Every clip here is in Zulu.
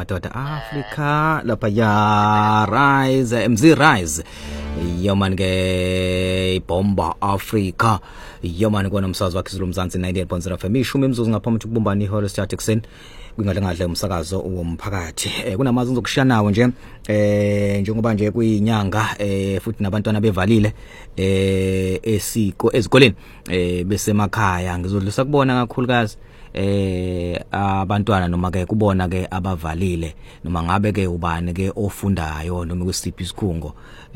madoda Africa lapha ya Rise MZ Rise yomani ke Bomba Africa yomani kona umsakazo wakhe Zulu Mzansi 98.0 FM ishumi imzuzu ngaphambi ukubumbana iholo start ekseni kwingalengadle umsakazo womphakathi kunamazi ngizokushaya nawo nje njengoba nje kuyinyanga futhi nabantwana bevalile esiko ezikoleni besemakhaya ngizodlisa kubona kakhulukazi abantwana noma ke kubona ke abavalile noma ngabe ke ubani ke ofundayo noma kusiphi isikhungo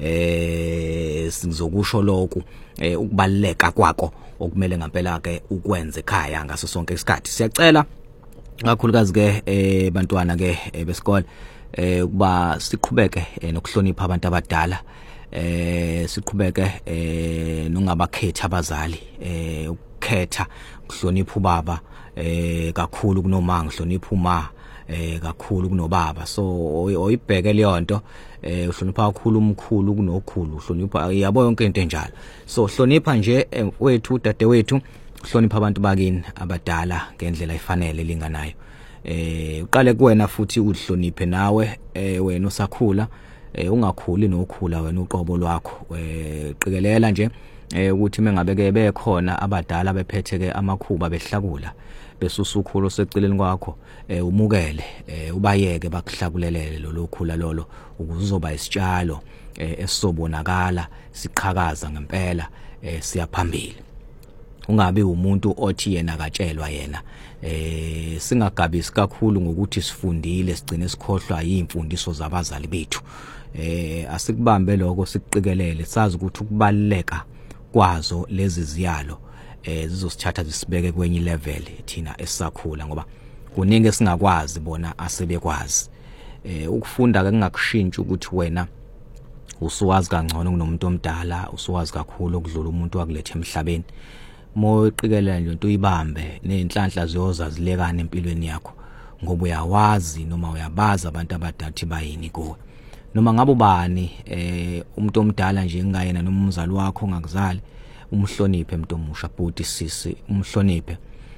sizokusho lokhu ukubaleka kwako okumele ngempela ke ukwenze ekhaya ngaso sonke isikhathi siyacela kakhulukazi ke bantwana ke besikole ukuba siqhubeke nokuhlonipha abantu abadala siqhubeke nongabakhetha abazali ukukhetha ukuhlonipha ubaba kakhulu kunoma ngihlonipha uma kakhulu kunobaba so oyibheke leyo nto uhlonipha kakhulu umkhulu kunokhulu uhlonipha yabo yonke into enjalo so hlonipha nje wethu dade wethu uhlonipha abantu bakini abadala ngendlela efanele linganayo uqale kuwena futhi uhloniphe nawe wena usakhula ungakhuli nokhula wena uqobo lwakho qikelela nje ukuthi mengabe ke bekhona abadala bephethe ke amakhuba behlakula besusukhulu seceleni kwakho umukele ubayeke bakuhlakulelele lo lokhula lolo ukuze uzoba isitshalo esisobonakala siqhakaza ngempela siyaphambili ungabe umuntu othi yena akatshelwa yena singagabisi kakhulu ngokuthi sifundile sigcine sikhohlwa izimfundiso zabazali bethu asikubambe lokho siqikelele sazi ukuthi ukubaleka kwazo lezi ziyalo zizosithatha zisibeke kwenye level thina esisakhula ngoba kuningi esingakwazi bona asebekwazi ukufunda ke kungakushintsha ukuthi wena usuwazi kangcono kunomuntu omdala usuwazi kakhulu ukudlula umuntu wakulethe emhlabeni moyiqikelela nje into uyibambe nenhlanhla ziyoza zilekana empilweni yakho ngoba uyawazi noma uyabaza abantu abadathi bayini kuwe noma ngabe ubani umuntu omdala nje ngayena noma umzali wakho ongakuzali umhloniphe umuntu omusha bhuti sisi umhloniphe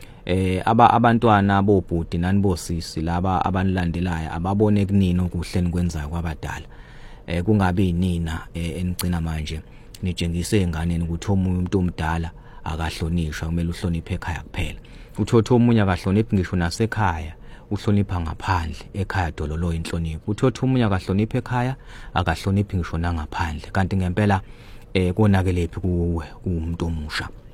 abantwana bobhuti nani bosisi laba abanilandelayo ababone kunini okuhle nikwenzayo kwabadala kungabe inina enigcina manje nitshengise enganeni ukuthi omunye umuntu omdala akahlonishwa kumele uhloniphe ekhaya kuphela uthotho omunye akahloniphi ngisho nasekhaya uhlonipha ngaphandle ekhaya dololo inhlonipho uthotho omunye akahlonipha ekhaya akahloniphi ngisho nangaphandle kanti ngempela konakelephi kuwe umuntu omusha